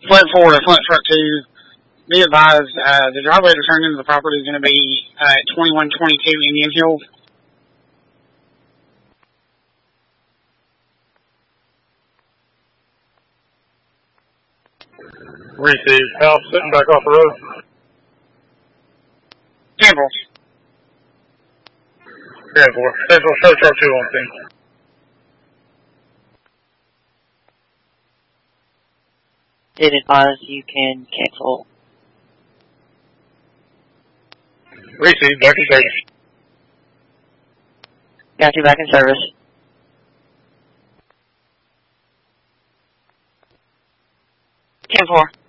Flint 4 to Flint Truck 2. Be advised, the driveway to turn into the property is going to be at 2122 Indian Hill. Receive. House sitting back off the road. Temple. Central show truck 2 on scene. Did advise you can cancel. Receive. Back in service. Got you back in service. 10-4.